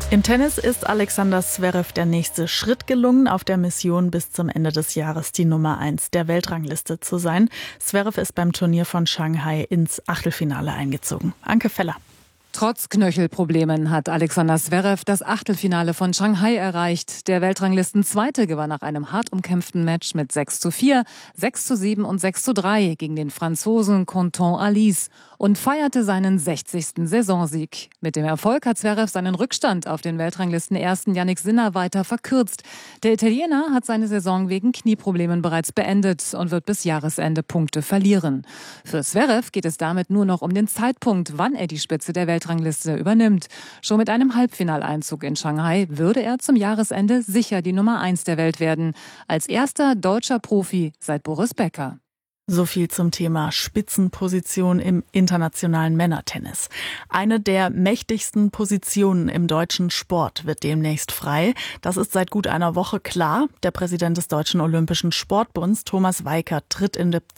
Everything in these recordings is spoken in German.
Im Tennis ist Alexander Zverev der nächste Schritt gelungen, auf der Mission bis zum Ende des Jahres die Nummer 1 der Weltrangliste zu sein. Zverev ist beim Turnier von Shanghai ins Achtelfinale eingezogen. Anke Feller. Trotz Knöchelproblemen hat Alexander Zverev das Achtelfinale von Shanghai erreicht. Der Weltranglistenzweite gewann nach einem hart umkämpften Match mit 6:4, 6:7 und 6:3 gegen den Franzosen Quentin Halys und feierte seinen 60. Saisonsieg. Mit dem Erfolg hat Zverev seinen Rückstand auf den Weltranglistenersten Jannik Sinner weiter verkürzt. Der Italiener hat seine Saison wegen Knieproblemen bereits beendet und wird bis Jahresende Punkte verlieren. Für Zverev geht es damit nur noch um den Zeitpunkt, wann er die Spitze der Weltrangliste übernimmt. Schon mit einem Halbfinaleinzug in Shanghai würde er zum Jahresende sicher die Nummer 1 der Welt werden. Als erster deutscher Profi seit Boris Becker. So viel zum Thema Spitzenposition im internationalen Männertennis. Eine der mächtigsten Positionen im deutschen Sport wird demnächst frei. Das ist seit gut einer Woche klar. Der Präsident des Deutschen Olympischen Sportbunds, Thomas Weikert, tritt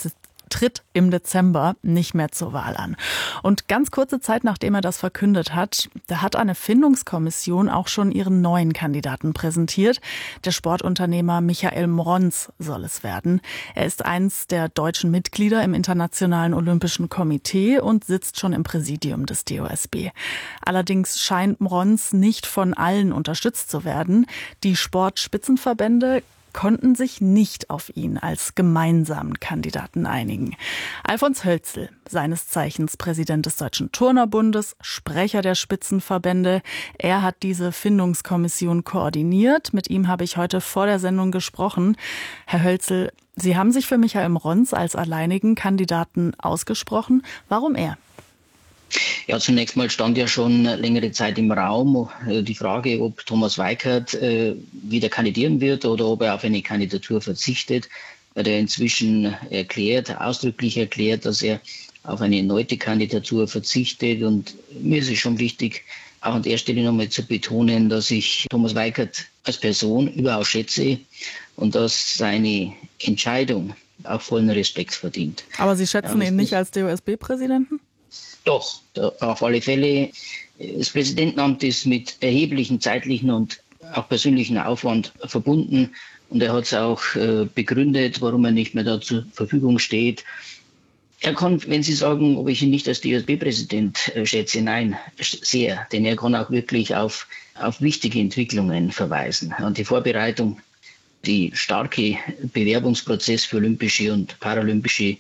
im Dezember nicht mehr zur Wahl an. Und ganz kurze Zeit nachdem er das verkündet hat, da hat eine Findungskommission auch schon ihren neuen Kandidaten präsentiert. Der Sportunternehmer Michael Mronz soll es werden. Er ist eins der deutschen Mitglieder im Internationalen Olympischen Komitee und sitzt schon im Präsidium des DOSB. Allerdings scheint Mronz nicht von allen unterstützt zu werden. Die Sportspitzenverbände konnten sich nicht auf ihn als gemeinsamen Kandidaten einigen. Alfons Hölzl, seines Zeichens Präsident des Deutschen Turnerbundes, Sprecher der Spitzenverbände, er hat diese Findungskommission koordiniert. Mit ihm habe ich heute vor der Sendung gesprochen. Herr Hölzl, Sie haben sich für Michael Mronz als alleinigen Kandidaten ausgesprochen. Warum er? Ja, zunächst mal stand ja schon längere Zeit im Raum die Frage, ob Thomas Weikert wieder kandidieren wird oder ob er auf eine Kandidatur verzichtet. Weil er inzwischen ausdrücklich erklärt, dass er auf eine erneute Kandidatur verzichtet. Und mir ist es schon wichtig, auch an der Stelle nochmal zu betonen, dass ich Thomas Weikert als Person überaus schätze und dass seine Entscheidung auch vollen Respekt verdient. Aber Sie schätzen ihn nicht als DOSB-Präsidenten? Doch, auf alle Fälle. Das Präsidentenamt ist mit erheblichem zeitlichen und auch persönlichen Aufwand verbunden. Und er hat es auch begründet, warum er nicht mehr da zur Verfügung steht. Er kann, wenn Sie sagen, ob ich ihn nicht als DOSB-Präsident schätze, nein, sehr. Denn er kann auch wirklich auf wichtige Entwicklungen verweisen. An die Vorbereitung, die starke Bewerbungsprozess für Olympische und Paralympische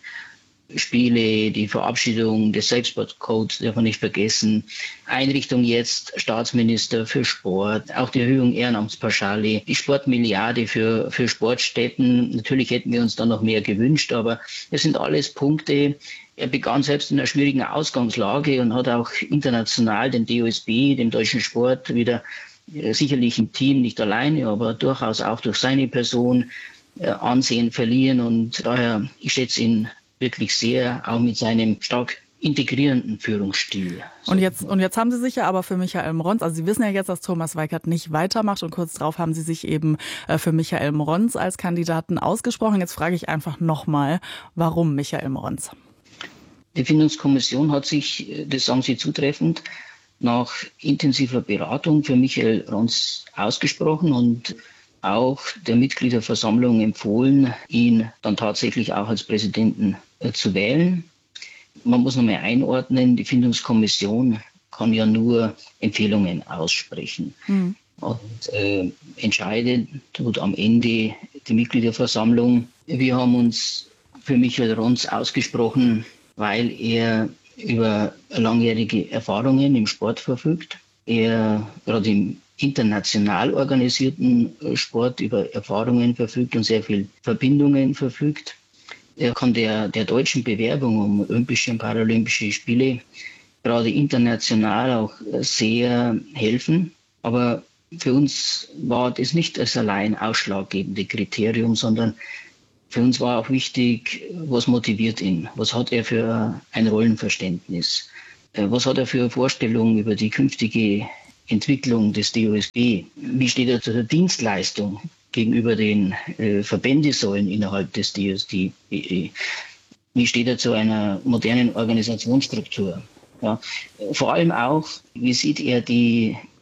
Spiele, die Verabschiedung des Selbstsportcodes darf man nicht vergessen, Einrichtung jetzt Staatsminister für Sport, auch die Erhöhung Ehrenamtspauschale, die Sportmilliarde für Sportstätten. Natürlich hätten wir uns da noch mehr gewünscht, aber es sind alles Punkte. Er begann selbst in einer schwierigen Ausgangslage und hat auch international den DOSB, dem deutschen Sport, wieder sicherlich im Team, nicht alleine, aber durchaus auch durch seine Person Ansehen verlieren. Und daher, ich schätze ihn wirklich sehr, auch mit seinem stark integrierenden Führungsstil. Und jetzt haben Sie sich ja aber für Michael Mronz, also Sie wissen ja jetzt, dass Thomas Weikert nicht weitermacht und kurz darauf haben Sie sich eben für Michael Mronz als Kandidaten ausgesprochen. Jetzt frage ich einfach nochmal, warum Michael Mronz? Die Findungskommission hat sich, das sagen Sie zutreffend, nach intensiver Beratung für Michael Mronz ausgesprochen und auch der Mitgliederversammlung empfohlen, ihn dann tatsächlich auch als Präsidenten zu wählen. Man muss nochmal einordnen, die Findungskommission kann ja nur Empfehlungen aussprechen. Und entscheidet tut am Ende die Mitgliederversammlung. Wir haben uns für Michael Mronz ausgesprochen, weil er über langjährige Erfahrungen im Sport verfügt. Er gerade im international organisierten Sport über Erfahrungen verfügt und sehr viel Verbindungen verfügt. Er kann der deutschen Bewerbung um Olympische und Paralympische Spiele gerade international auch sehr helfen. Aber für uns war das nicht das allein ausschlaggebende Kriterium, sondern für uns war auch wichtig, was motiviert ihn? Was hat er für ein Rollenverständnis? Was hat er für Vorstellungen über die künftige Entwicklung des DOSB? Wie steht er zu der Dienstleistung gegenüber den Verbändesäulen innerhalb des DOSB? Wie steht er zu einer modernen Organisationsstruktur? Ja, vor allem auch, wie sieht er die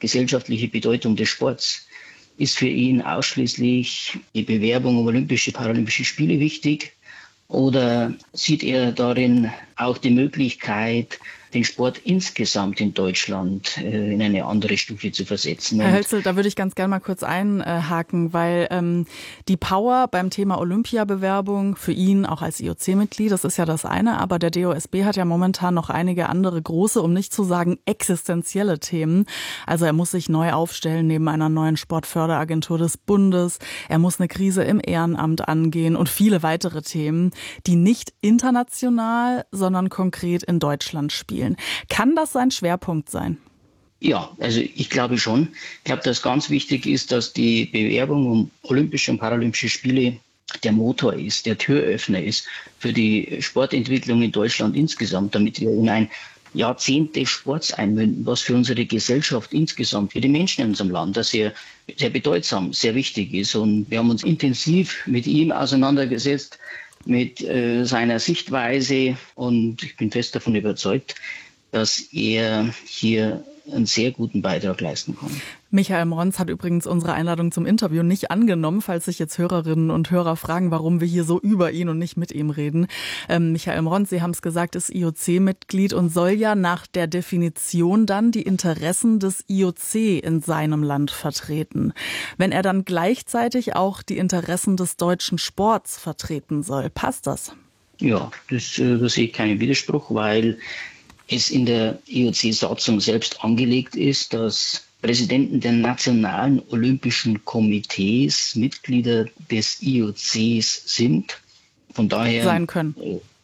gesellschaftliche Bedeutung des Sports? Ist für ihn ausschließlich die Bewerbung um Olympische, Paralympische Spiele wichtig? Oder sieht er darin auch die Möglichkeit, den Sport insgesamt in Deutschland in eine andere Stufe zu versetzen? Herr Hölzel, da würde ich ganz gerne mal kurz einhaken, weil die Power beim Thema Olympiabewerbung für ihn auch als IOC-Mitglied, das ist ja das eine, aber der DOSB hat ja momentan noch einige andere große, um nicht zu sagen existenzielle Themen. Also er muss sich neu aufstellen neben einer neuen Sportförderagentur des Bundes, er muss eine Krise im Ehrenamt angehen und viele weitere Themen, die nicht international, sondern konkret in Deutschland spielen. Kann das sein Schwerpunkt sein? Ja, also ich glaube schon. Ich glaube, dass ganz wichtig ist, dass die Bewerbung um Olympische und Paralympische Spiele der Motor ist, der Türöffner ist für die Sportentwicklung in Deutschland insgesamt, damit wir in ein Jahrzehnt des Sports einmünden, was für unsere Gesellschaft insgesamt, für die Menschen in unserem Land, das sehr, sehr bedeutsam, sehr wichtig ist. Und wir haben uns intensiv mit ihm auseinandergesetzt, mit seiner Sichtweise, und ich bin fest davon überzeugt, dass er hier einen sehr guten Beitrag leisten kann. Michael Mronz hat übrigens unsere Einladung zum Interview nicht angenommen, falls sich jetzt Hörerinnen und Hörer fragen, warum wir hier so über ihn und nicht mit ihm reden. Michael Mronz, Sie haben es gesagt, ist IOC-Mitglied und soll ja nach der Definition dann die Interessen des IOC in seinem Land vertreten. Wenn er dann gleichzeitig auch die Interessen des deutschen Sports vertreten soll, passt das? Ja, da sehe ich keinen Widerspruch, weil es in der IOC-Satzung selbst angelegt ist, dass Präsidenten der nationalen Olympischen Komitees Mitglieder des IOCs sind. Von daher sein können.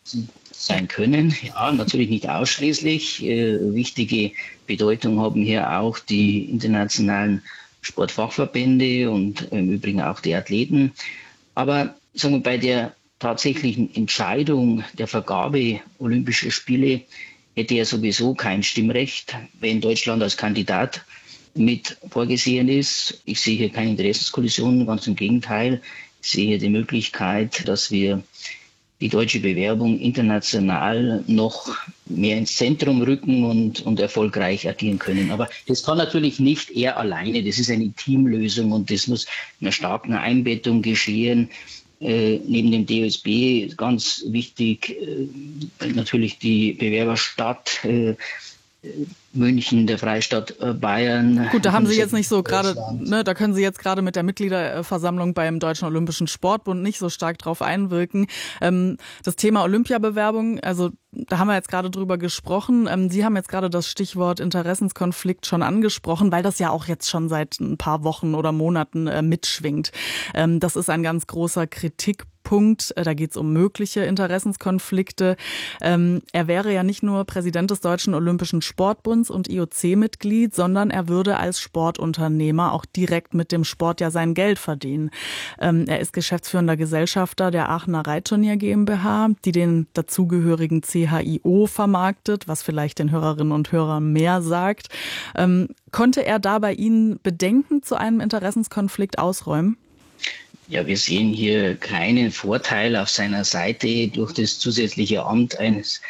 Ja, natürlich nicht ausschließlich. Wichtige Bedeutung haben hier auch die internationalen Sportfachverbände und im Übrigen auch die Athleten. Aber sagen wir, bei der tatsächlichen Entscheidung der Vergabe Olympischer Spiele hätte er sowieso kein Stimmrecht, wenn Deutschland als Kandidat mit vorgesehen ist. Ich sehe hier keine Interessenskollision, ganz im Gegenteil. Ich sehe hier die Möglichkeit, dass wir die deutsche Bewerbung international noch mehr ins Zentrum rücken und erfolgreich agieren können. Aber das kann natürlich nicht er alleine. Das ist eine Teamlösung und das muss in einer starken Einbettung geschehen. Neben dem DOSB ganz wichtig natürlich die Bewerberstadt München, der Freistaat Bayern. Gut, da haben Sie jetzt nicht so gerade, ne, da können Sie jetzt gerade mit der Mitgliederversammlung beim Deutschen Olympischen Sportbund nicht so stark drauf einwirken. Das Thema Olympiabewerbung, also da haben wir jetzt gerade drüber gesprochen. Sie haben jetzt gerade das Stichwort Interessenskonflikt schon angesprochen, weil das ja auch jetzt schon seit ein paar Wochen oder Monaten mitschwingt. Das ist ein ganz großer Kritikpunkt. Da geht es um mögliche Interessenskonflikte. Er wäre ja nicht nur Präsident des Deutschen Olympischen Sportbunds und IOC-Mitglied, sondern er würde als Sportunternehmer auch direkt mit dem Sport ja sein Geld verdienen. Er ist geschäftsführender Gesellschafter der Aachener Reitturnier GmbH, die den dazugehörigen CHIO vermarktet, was vielleicht den Hörerinnen und Hörern mehr sagt. Konnte er da bei Ihnen Bedenken zu einem Interessenskonflikt ausräumen? Ja, wir sehen hier keinen Vorteil auf seiner Seite durch das zusätzliche Amt eines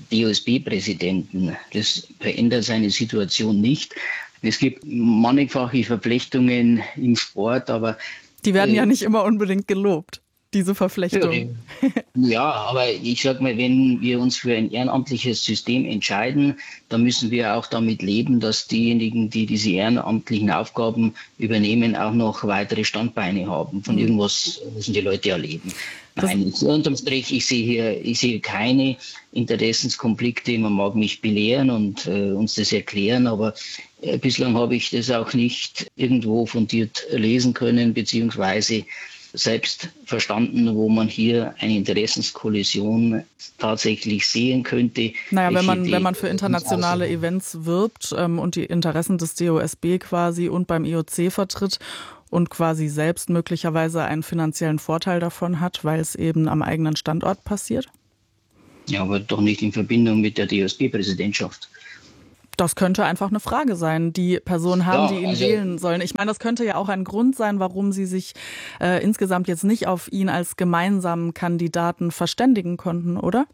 DOSB-Präsidenten. Das verändert seine Situation nicht. Es gibt mannigfache Verflechtungen im Sport, aber die werden ja nicht immer unbedingt gelobt, diese Verflechtungen. Ja, aber ich sag mal, wenn wir uns für ein ehrenamtliches System entscheiden, dann müssen wir auch damit leben, dass diejenigen, die diese ehrenamtlichen Aufgaben übernehmen, auch noch weitere Standbeine haben. Von irgendwas müssen die Leute ja leben. Nein, unterm Strich, ich sehe keine Interessenskonflikte. Man mag mich belehren und uns das erklären, aber bislang habe ich das auch nicht irgendwo fundiert lesen können, beziehungsweise selbst verstanden, wo man hier eine Interessenskollision tatsächlich sehen könnte. Naja, wenn man für internationale Events wirbt und die Interessen des DOSB quasi und beim IOC vertritt und quasi selbst möglicherweise einen finanziellen Vorteil davon hat, weil es eben am eigenen Standort passiert? Ja, aber doch nicht in Verbindung mit der DOSB-Präsidentschaft. Das könnte einfach eine Frage sein, die Personen haben, die ihn wählen sollen. Ich meine, das könnte ja auch ein Grund sein, warum sie sich insgesamt jetzt nicht auf ihn als gemeinsamen Kandidaten verständigen konnten, oder?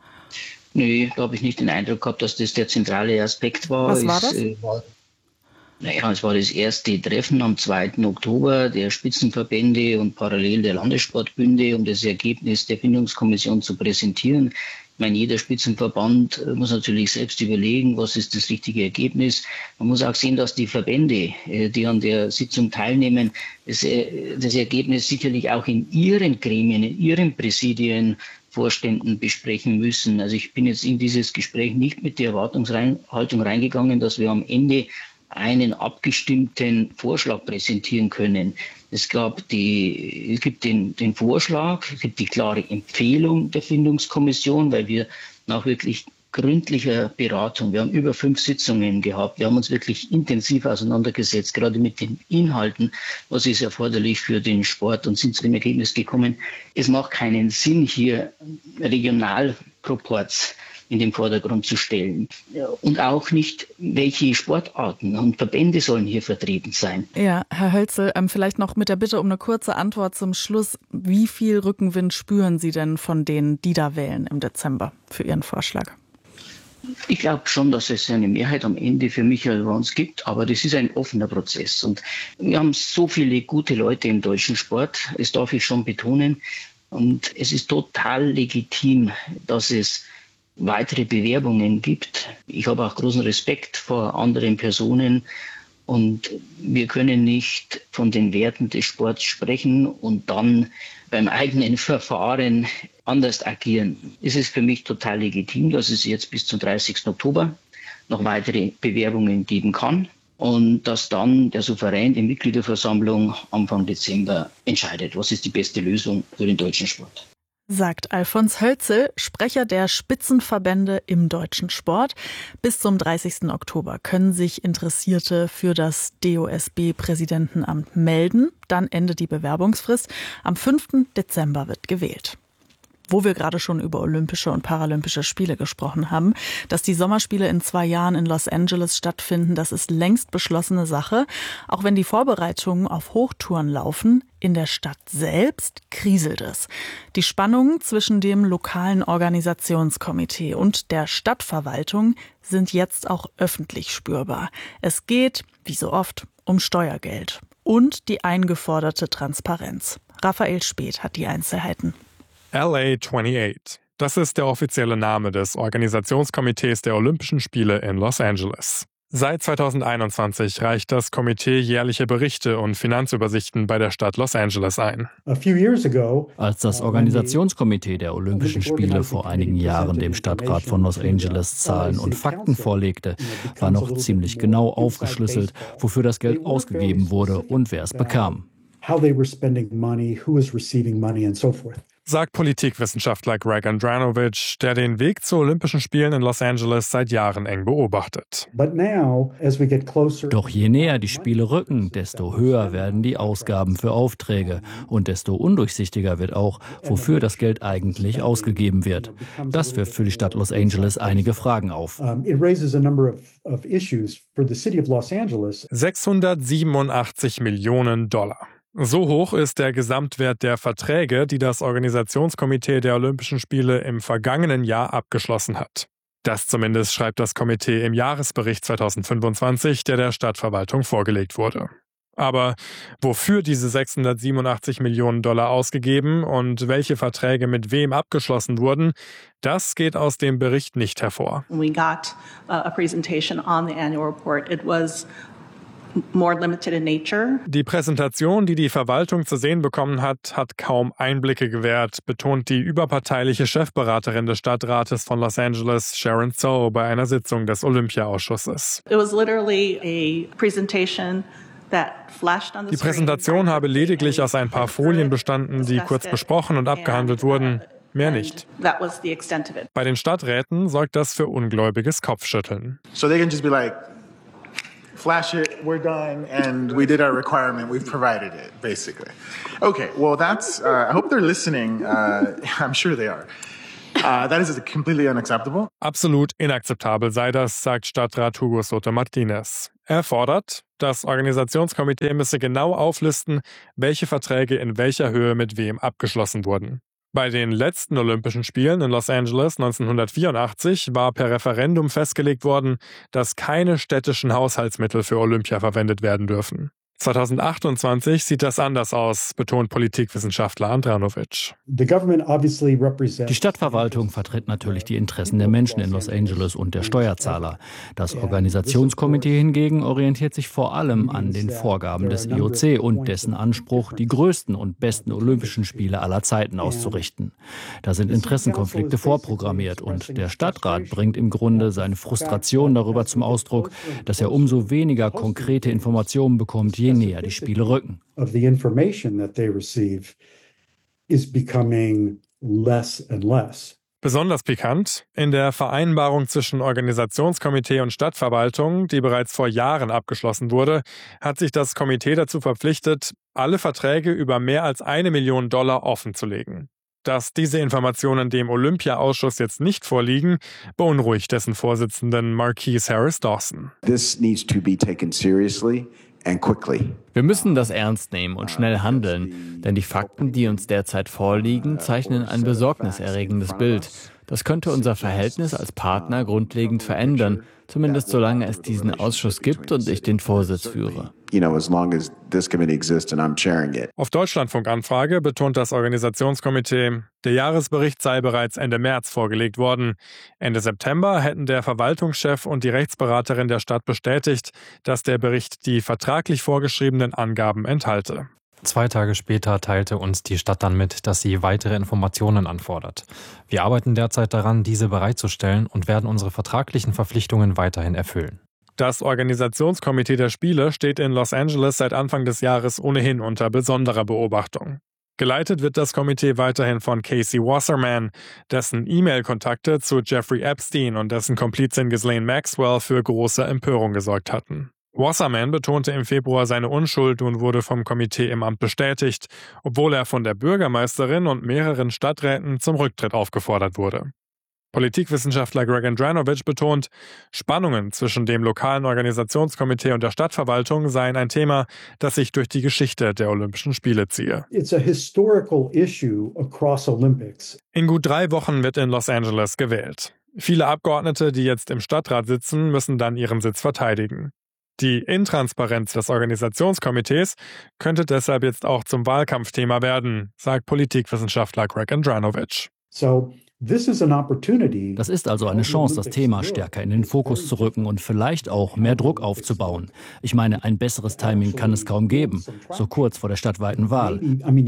Nö, da habe ich nicht den Eindruck gehabt, dass das der zentrale Aspekt war. Was war das? Naja, es war das erste Treffen am 2. Oktober der Spitzenverbände und parallel der Landessportbünde, um das Ergebnis der Findungskommission zu präsentieren. Ich meine, jeder Spitzenverband muss natürlich selbst überlegen, was ist das richtige Ergebnis. Man muss auch sehen, dass die Verbände, die an der Sitzung teilnehmen, das Ergebnis sicherlich auch in ihren Gremien, in ihren Präsidien, Vorständen besprechen müssen. Also ich bin jetzt in dieses Gespräch nicht mit der Erwartungshaltung reingegangen, dass wir am Ende einen abgestimmten Vorschlag präsentieren können. Es gibt den Vorschlag, es gibt die klare Empfehlung der Findungskommission, weil wir nach wirklich gründlicher Beratung, wir haben über 5 Sitzungen gehabt, wir haben uns wirklich intensiv auseinandergesetzt, gerade mit den Inhalten, was ist erforderlich für den Sport, und sind zu dem Ergebnis gekommen, es macht keinen Sinn, hier Regionalproports in den Vordergrund zu stellen. Und auch nicht, welche Sportarten und Verbände sollen hier vertreten sein. Ja, Herr Hölzel, vielleicht noch mit der Bitte um eine kurze Antwort zum Schluss. Wie viel Rückenwind spüren Sie denn von denen, die da wählen im Dezember für Ihren Vorschlag? Ich glaube schon, dass es eine Mehrheit am Ende für Michael Rons gibt, aber das ist ein offener Prozess. Und wir haben so viele gute Leute im deutschen Sport, das darf ich schon betonen. Und es ist total legitim, dass es weitere Bewerbungen gibt. Ich habe auch großen Respekt vor anderen Personen und wir können nicht von den Werten des Sports sprechen und dann beim eigenen Verfahren anders agieren. Es ist für mich total legitim, dass es jetzt bis zum 30. Oktober noch weitere Bewerbungen geben kann und dass dann der Souverän, die Mitgliederversammlung Anfang Dezember entscheidet, was ist die beste Lösung für den deutschen Sport. Sagt Alfons Hölzel, Sprecher der Spitzenverbände im deutschen Sport. Bis zum 30. Oktober können sich Interessierte für das DOSB-Präsidentenamt melden. Dann endet die Bewerbungsfrist. Am 5. Dezember wird gewählt. Wo wir gerade schon über Olympische und Paralympische Spiele gesprochen haben, dass die Sommerspiele in 2 Jahren in Los Angeles stattfinden, das ist längst beschlossene Sache. Auch wenn die Vorbereitungen auf Hochtouren laufen, in der Stadt selbst kriselt es. Die Spannungen zwischen dem lokalen Organisationskomitee und der Stadtverwaltung sind jetzt auch öffentlich spürbar. Es geht, wie so oft, um Steuergeld und die eingeforderte Transparenz. Raphael Speth hat die Einzelheiten. LA 28. Das ist der offizielle Name des Organisationskomitees der Olympischen Spiele in Los Angeles. Seit 2021 reicht das Komitee jährliche Berichte und Finanzübersichten bei der Stadt Los Angeles ein. Als das Organisationskomitee der Olympischen Spiele vor einigen Jahren dem Stadtrat von Los Angeles Zahlen und Fakten vorlegte, war noch ziemlich genau aufgeschlüsselt, wofür das Geld ausgegeben wurde und wer es bekam. Sagt Politikwissenschaftler Greg Andranovich, der den Weg zu Olympischen Spielen in Los Angeles seit Jahren eng beobachtet. Doch je näher die Spiele rücken, desto höher werden die Ausgaben für Aufträge und desto undurchsichtiger wird auch, wofür das Geld eigentlich ausgegeben wird. Das wirft für die Stadt Los Angeles einige Fragen auf. 687 Millionen Dollar. So hoch ist der Gesamtwert der Verträge, die das Organisationskomitee der Olympischen Spiele im vergangenen Jahr abgeschlossen hat. Das zumindest schreibt das Komitee im Jahresbericht 2025, der der Stadtverwaltung vorgelegt wurde. Aber wofür diese 687 Millionen Dollar ausgegeben und welche Verträge mit wem abgeschlossen wurden, das geht aus dem Bericht nicht hervor. We got a presentation on the annual report. It was more limited in nature. Die Präsentation, die die Verwaltung zu sehen bekommen hat, hat kaum Einblicke gewährt, betont die überparteiliche Chefberaterin des Stadtrates von Los Angeles, Sharon Tso, bei einer Sitzung des Olympiaausschusses. It was literally a presentation that flashed on the Die Präsentation habe lediglich aus ein paar Folien bestanden, die kurz besprochen und abgehandelt wurden. Mehr nicht. That was the extent of it. Bei den Stadträten sorgt das für ungläubiges Kopfschütteln. So they can just be like, flash it, we're done, and we did our requirement, we've provided it, basically. Okay, well that's, I hope they're listening, I'm sure they are. That is completely unacceptable. Absolut inakzeptabel sei das, sagt Stadtrat Hugo Soto Martinez. Er fordert, das Organisationskomitee müsse genau auflisten, welche Verträge in welcher Höhe mit wem abgeschlossen wurden. Bei den letzten Olympischen Spielen in Los Angeles 1984 war per Referendum festgelegt worden, dass keine städtischen Haushaltsmittel für Olympia verwendet werden dürfen. 2028 sieht das anders aus, betont Politikwissenschaftler Andranovic. Die Stadtverwaltung vertritt natürlich die Interessen der Menschen in Los Angeles und der Steuerzahler. Das Organisationskomitee hingegen orientiert sich vor allem an den Vorgaben des IOC und dessen Anspruch, die größten und besten Olympischen Spiele aller Zeiten auszurichten. Da sind Interessenkonflikte vorprogrammiert und der Stadtrat bringt im Grunde seine Frustration darüber zum Ausdruck, dass er umso weniger konkrete Informationen bekommt, je näher die Spiele rücken. Besonders pikant: In der Vereinbarung zwischen Organisationskomitee und Stadtverwaltung, die bereits vor Jahren abgeschlossen wurde, hat sich das Komitee dazu verpflichtet, alle Verträge über mehr als $1 Million offenzulegen. Dass diese Informationen dem Olympia-Ausschuss jetzt nicht vorliegen, beunruhigt dessen Vorsitzenden Marquise Harris Dawson. This needs to be taken seriously. Wir müssen das ernst nehmen und schnell handeln, denn die Fakten, die uns derzeit vorliegen, zeichnen ein besorgniserregendes Bild. Das könnte unser Verhältnis als Partner grundlegend verändern, zumindest solange es diesen Ausschuss gibt und ich den Vorsitz führe. Auf Deutschlandfunk-Anfrage betont das Organisationskomitee, der Jahresbericht sei bereits Ende März vorgelegt worden. Ende September hätten der Verwaltungschef und die Rechtsberaterin der Stadt bestätigt, dass der Bericht die vertraglich vorgeschriebenen Angaben enthalte. 2 Tage später teilte uns die Stadt dann mit, dass sie weitere Informationen anfordert. Wir arbeiten derzeit daran, diese bereitzustellen und werden unsere vertraglichen Verpflichtungen weiterhin erfüllen. Das Organisationskomitee der Spiele steht in Los Angeles seit Anfang des Jahres ohnehin unter besonderer Beobachtung. Geleitet wird das Komitee weiterhin von Casey Wasserman, dessen E-Mail-Kontakte zu Jeffrey Epstein und dessen Komplizin Ghislaine Maxwell für große Empörung gesorgt hatten. Wasserman betonte im Februar seine Unschuld und wurde vom Komitee im Amt bestätigt, obwohl er von der Bürgermeisterin und mehreren Stadträten zum Rücktritt aufgefordert wurde. Politikwissenschaftler Greg Andranovic betont, Spannungen zwischen dem lokalen Organisationskomitee und der Stadtverwaltung seien ein Thema, das sich durch die Geschichte der Olympischen Spiele ziehe. In gut 3 Wochen wird in Los Angeles gewählt. Viele Abgeordnete, die jetzt im Stadtrat sitzen, müssen dann ihren Sitz verteidigen. Die Intransparenz des Organisationskomitees könnte deshalb jetzt auch zum Wahlkampfthema werden, sagt Politikwissenschaftler Greg Andranovic. Das ist also eine Chance, das Thema stärker in den Fokus zu rücken und vielleicht auch mehr Druck aufzubauen. Ich meine, ein besseres Timing kann es kaum geben, so kurz vor der stadtweiten Wahl.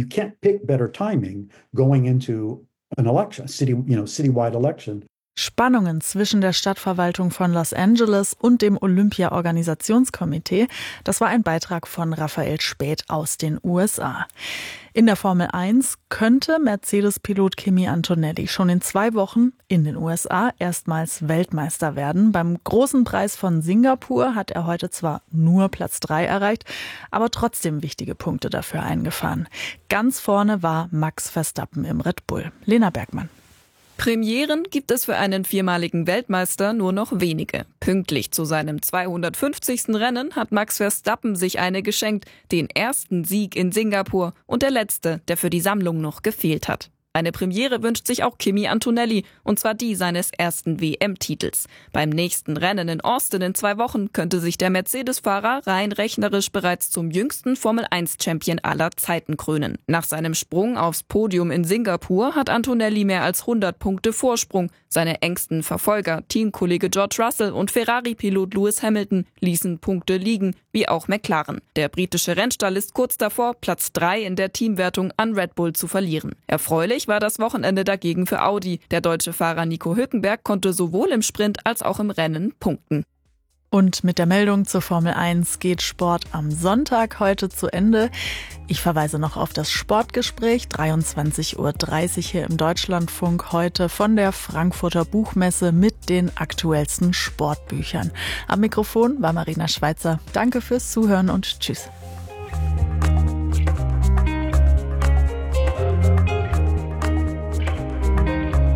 Spannungen zwischen der Stadtverwaltung von Los Angeles und dem Olympia-Organisationskomitee, das war ein Beitrag von Raphael Späth aus den USA. In der Formel 1 könnte Mercedes-Pilot Kimi Antonelli schon in 2 Wochen in den USA erstmals Weltmeister werden. Beim großen Preis von Singapur hat er heute zwar nur Platz 3 erreicht, aber trotzdem wichtige Punkte dafür eingefahren. Ganz vorne war Max Verstappen im Red Bull. Lena Bergmann. Premieren gibt es für einen 4-maligen Weltmeister nur noch wenige. Pünktlich zu seinem 250. Rennen hat Max Verstappen sich eine geschenkt, den ersten Sieg in Singapur und der letzte, der für die Sammlung noch gefehlt hat. Eine Premiere wünscht sich auch Kimi Antonelli, und zwar die seines ersten WM-Titels. Beim nächsten Rennen in Austin in 2 Wochen könnte sich der Mercedes-Fahrer rein rechnerisch bereits zum jüngsten Formel-1-Champion aller Zeiten krönen. Nach seinem Sprung aufs Podium in Singapur hat Antonelli mehr als 100 Punkte Vorsprung. Seine engsten Verfolger, Teamkollege George Russell und Ferrari-Pilot Lewis Hamilton, ließen Punkte liegen, wie auch McLaren. Der britische Rennstall ist kurz davor, Platz 3 in der Teamwertung an Red Bull zu verlieren. Erfreulich war das Wochenende dagegen für Audi. Der deutsche Fahrer Nico Hülkenberg konnte sowohl im Sprint als auch im Rennen punkten. Und mit der Meldung zur Formel 1 geht Sport am Sonntag heute zu Ende. Ich verweise noch auf das Sportgespräch, 23:30 Uhr hier im Deutschlandfunk, heute von der Frankfurter Buchmesse mit den aktuellsten Sportbüchern. Am Mikrofon war Marina Schweizer. Danke fürs Zuhören und tschüss.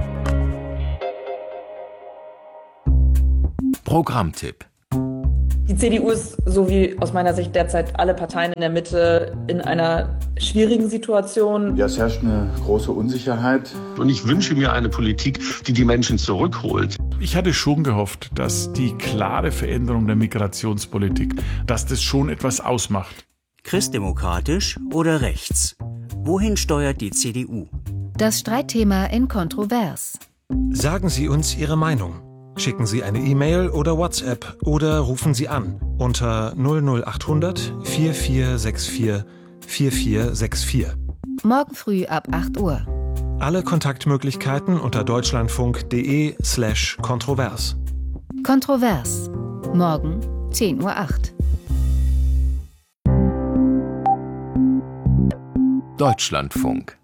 Programmtipp. Die CDU ist, so wie aus meiner Sicht derzeit alle Parteien in der Mitte, in einer schwierigen Situation. Ja, es herrscht eine große Unsicherheit. Und ich wünsche mir eine Politik, die die Menschen zurückholt. Ich hatte schon gehofft, dass die klare Veränderung der Migrationspolitik, dass das schon etwas ausmacht. Christdemokratisch oder rechts? Wohin steuert die CDU? Das Streitthema in Kontrovers. Sagen Sie uns Ihre Meinung. Schicken Sie eine E-Mail oder WhatsApp oder rufen Sie an unter 00800 4464 4464. Morgen früh ab 8 Uhr. Alle Kontaktmöglichkeiten unter deutschlandfunk.de/kontrovers. Kontrovers. Morgen 10:08 Uhr. Deutschlandfunk.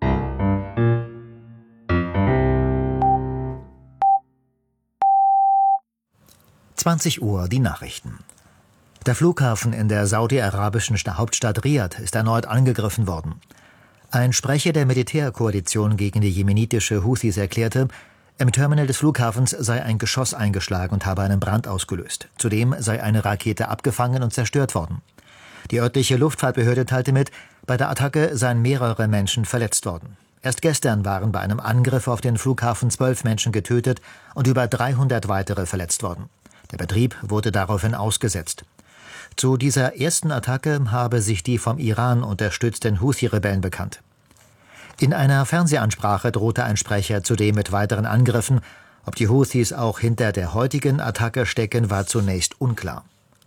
Uhr die Nachrichten. Der Flughafen in der saudi-arabischen Hauptstadt Riad ist erneut angegriffen worden. Ein Sprecher der Militärkoalition gegen die jemenitische Houthis erklärte, im Terminal des Flughafens sei ein Geschoss eingeschlagen und habe einen Brand ausgelöst. Zudem sei eine Rakete abgefangen und zerstört worden. Die örtliche Luftfahrtbehörde teilte mit, bei der Attacke seien mehrere Menschen verletzt worden. Erst gestern waren bei einem Angriff auf den Flughafen 12 Menschen getötet und über 300 weitere verletzt worden. Der Betrieb wurde daraufhin ausgesetzt. Zu dieser ersten Attacke habe sich die vom Iran unterstützten Houthi-Rebellen bekannt. In einer Fernsehansprache drohte ein Sprecher zudem mit weiteren Angriffen. Ob die Houthis auch hinter der heutigen Attacke stecken, war zunächst unklar.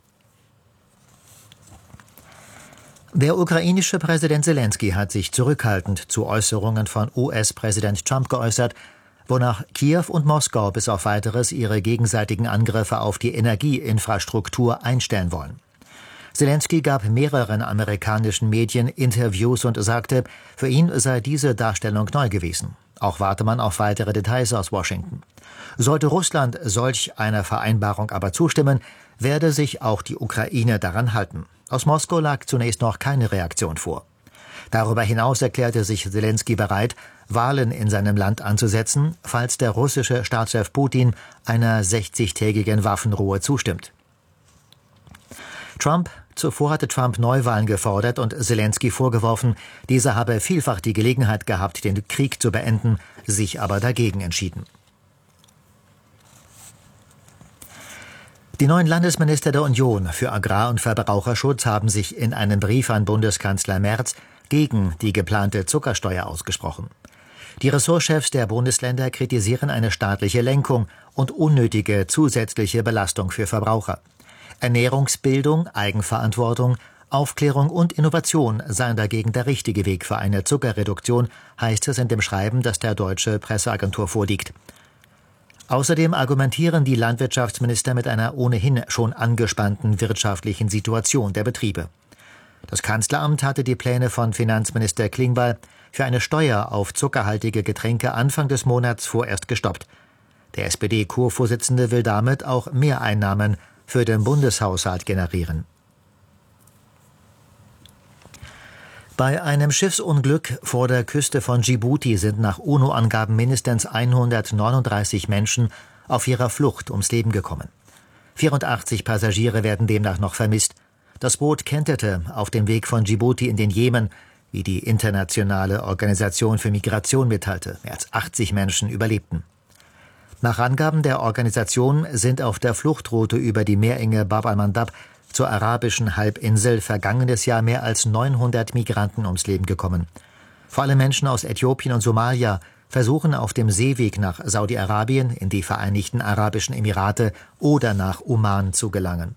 Der ukrainische Präsident Zelensky hat sich zurückhaltend zu Äußerungen von US-Präsident Trump geäußert, wonach Kiew und Moskau bis auf Weiteres ihre gegenseitigen Angriffe auf die Energieinfrastruktur einstellen wollen. Zelensky gab mehreren amerikanischen Medien Interviews und sagte, für ihn sei diese Darstellung neu gewesen. Auch warte man auf weitere Details aus Washington. Sollte Russland solch einer Vereinbarung aber zustimmen, werde sich auch die Ukraine daran halten. Aus Moskau lag zunächst noch keine Reaktion vor. Darüber hinaus erklärte sich Zelensky bereit, Wahlen in seinem Land anzusetzen, falls der russische Staatschef Putin einer 60-tägigen Waffenruhe zustimmt. Zuvor hatte Trump Neuwahlen gefordert und Zelensky vorgeworfen, dieser habe vielfach die Gelegenheit gehabt, den Krieg zu beenden, sich aber dagegen entschieden. Die neuen Landesminister der Union für Agrar- und Verbraucherschutz haben sich in einem Brief an Bundeskanzler Merz gegen die geplante Zuckersteuer ausgesprochen. Die Ressortchefs der Bundesländer kritisieren eine staatliche Lenkung und unnötige zusätzliche Belastung für Verbraucher. Ernährungsbildung, Eigenverantwortung, Aufklärung und Innovation seien dagegen der richtige Weg für eine Zuckerreduktion, heißt es in dem Schreiben, das der Deutsche Presseagentur vorliegt. Außerdem argumentieren die Landwirtschaftsminister mit einer ohnehin schon angespannten wirtschaftlichen Situation der Betriebe. Das Kanzleramt hatte die Pläne von Finanzminister Klingbeil für eine Steuer auf zuckerhaltige Getränke Anfang des Monats vorerst gestoppt. Der SPD-Kurvorsitzende will damit auch Mehreinnahmen für den Bundeshaushalt generieren. Bei einem Schiffsunglück vor der Küste von Djibouti sind nach UNO-Angaben mindestens 139 Menschen auf ihrer Flucht ums Leben gekommen. 84 Passagiere werden demnach noch vermisst. Das Boot kenterte auf dem Weg von Djibouti in den Jemen, wie die Internationale Organisation für Migration mitteilte. Mehr als 80 Menschen überlebten. Nach Angaben der Organisation sind auf der Fluchtroute über die Meerenge Bab al-Mandab zur arabischen Halbinsel vergangenes Jahr mehr als 900 Migranten ums Leben gekommen. Vor allem Menschen aus Äthiopien und Somalia versuchen auf dem Seeweg nach Saudi-Arabien, in die Vereinigten Arabischen Emirate oder nach Oman zu gelangen.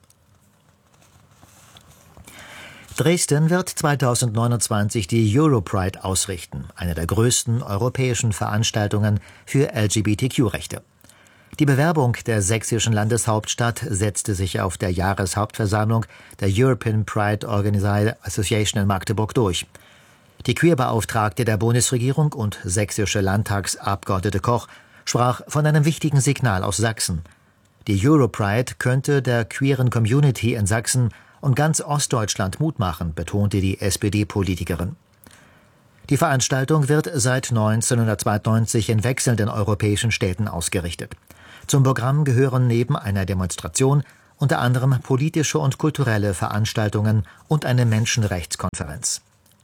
Dresden wird 2029 die Europride ausrichten, eine der größten europäischen Veranstaltungen für LGBTQ-Rechte. Die Bewerbung der sächsischen Landeshauptstadt setzte sich auf der Jahreshauptversammlung der European Pride Organized Association in Magdeburg durch. Die Queerbeauftragte der Bundesregierung und sächsische Landtagsabgeordnete Koch sprach von einem wichtigen Signal aus Sachsen. Die Europride könnte der queeren Community in Sachsen und ganz Ostdeutschland Mut machen, betonte die SPD-Politikerin. Die Veranstaltung wird seit 1992 in wechselnden europäischen Städten ausgerichtet. Zum Programm gehören neben einer Demonstration unter anderem politische und kulturelle Veranstaltungen und eine Menschenrechtskonferenz.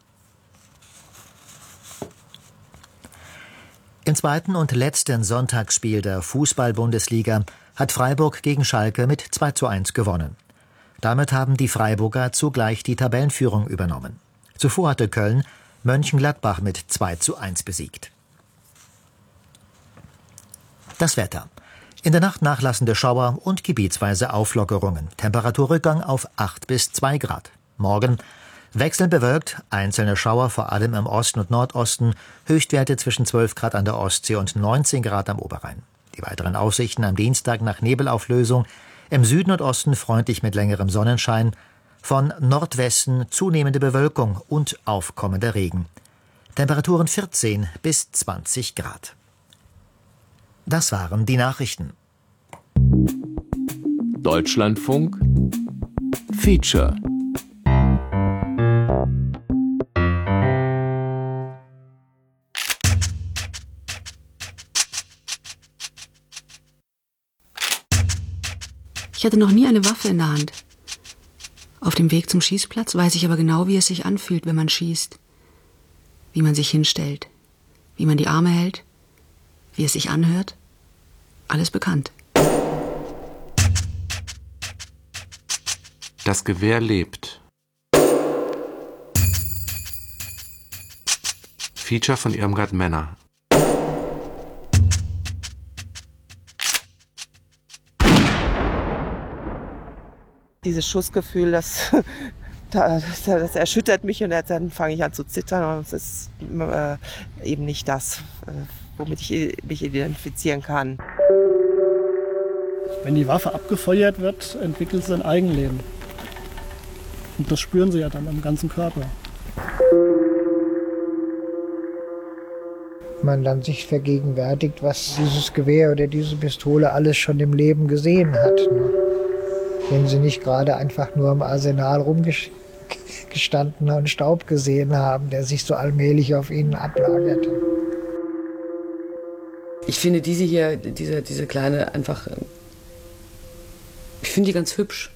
Im zweiten und letzten Sonntagsspiel der Fußball-Bundesliga hat Freiburg gegen Schalke mit 2:1 gewonnen. Damit haben die Freiburger zugleich die Tabellenführung übernommen. Zuvor hatte Köln Mönchengladbach mit 2:1 besiegt. Das Wetter. In der Nacht nachlassende Schauer und gebietsweise Auflockerungen. Temperaturrückgang auf 8 bis 2 Grad. Morgen wechselnd bewölkt, einzelne Schauer vor allem im Osten und Nordosten, Höchstwerte zwischen 12 Grad an der Ostsee und 19 Grad am Oberrhein. Die weiteren Aussichten am Dienstag nach Nebelauflösung, im Süden und Osten freundlich mit längerem Sonnenschein, von Nordwesten zunehmende Bewölkung und aufkommender Regen. Temperaturen 14 bis 20 Grad. Das waren die Nachrichten. Deutschlandfunk Feature. Ich hatte noch nie eine Waffe in der Hand. Auf dem Weg zum Schießplatz weiß ich aber genau, wie es sich anfühlt, wenn man schießt. Wie man sich hinstellt, wie man die Arme hält, wie es sich anhört. Alles bekannt. Das Gewehr lebt. Feature von Irmgard Männer. Dieses Schussgefühl, das erschüttert mich und dann fange ich an zu zittern. Und es ist eben nicht das, womit ich mich identifizieren kann. Wenn die Waffe abgefeuert wird, entwickelt sie ein Eigenleben. Und das spüren sie ja dann am ganzen Körper. Man dann sich vergegenwärtigt, was dieses Gewehr oder diese Pistole alles schon im Leben gesehen hat. Ne? Wenn sie nicht gerade einfach nur im Arsenal rumgestanden und Staub gesehen haben, der sich so allmählich auf ihnen ablagerte. Ich finde diese hier, diese kleine, einfach, ich finde die ganz hübsch.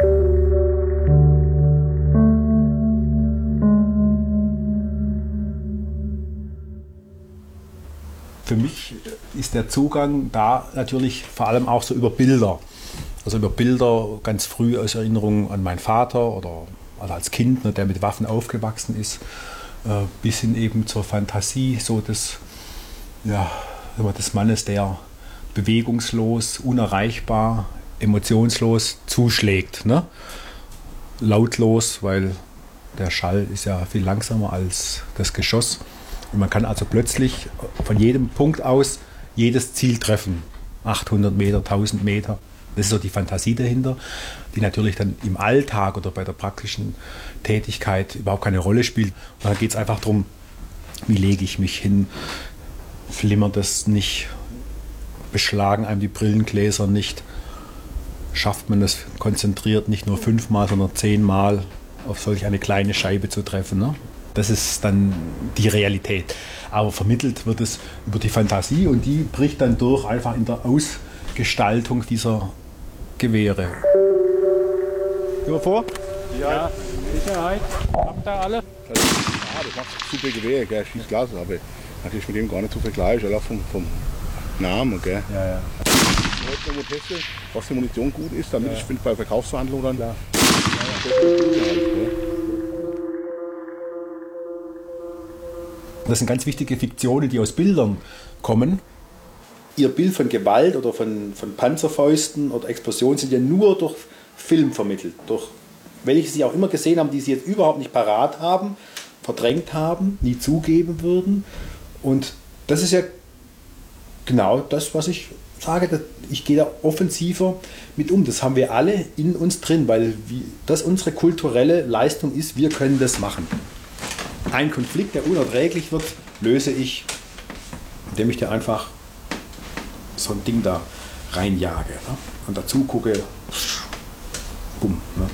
Für mich ist der Zugang da natürlich vor allem auch so über Bilder. Also über Bilder ganz früh aus Erinnerung an meinen Vater oder also als Kind, ne, der mit Waffen aufgewachsen ist, bis hin eben zur Fantasie so des Mannes, der bewegungslos, unerreichbar, emotionslos zuschlägt. Ne? Lautlos, weil der Schall ist ja viel langsamer als das Geschoss. Und man kann also plötzlich von jedem Punkt aus jedes Ziel treffen. 800 Meter, 1000 Meter. Das ist so die Fantasie dahinter, die natürlich dann im Alltag oder bei der praktischen Tätigkeit überhaupt keine Rolle spielt. Und da geht es einfach darum, wie lege ich mich hin, flimmert es nicht, beschlagen einem die Brillengläser nicht, schafft man es konzentriert nicht nur 5-mal, sondern 10-mal auf solch eine kleine Scheibe zu treffen. Ne? Das ist dann die Realität. Aber vermittelt wird es über die Fantasie und die bricht dann durch einfach in der Ausgestaltung dieser Gewehre. Gehen wir vor? Ja, Sicherheit. Habt ihr alle? Das macht super Gewehr, gell? Schießt klasse, aber natürlich mit dem gar nicht zu vergleichen, vom Namen. Gell? Ja. Ich wollte nur mal testen, was die Munition gut ist, damit ich bei Verkaufsverhandlungen dann. Das sind ganz wichtige Fiktionen, die aus Bildern kommen. Ihr Bild von Gewalt oder von Panzerfäusten oder Explosionen sind ja nur durch Film vermittelt. Durch welche Sie auch immer gesehen haben, die Sie jetzt überhaupt nicht parat haben, verdrängt haben, nie zugeben würden. Und das ist ja genau das, was ich sage. Ich gehe da offensiver mit um. Das haben wir alle in uns drin, weil das unsere kulturelle Leistung ist. Wir können das machen. Ein Konflikt, der unerträglich wird, löse ich, indem ich dir einfach so ein Ding da reinjage, ne? Und dazu gucke, bumm. Ne?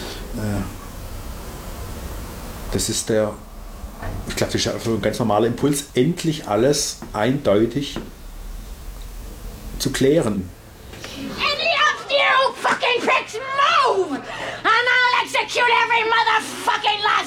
Das ist ich glaube, das ist ein ganz normaler Impuls, endlich alles eindeutig zu klären. Any of you fucking pricks move! And I'll execute every motherfucking last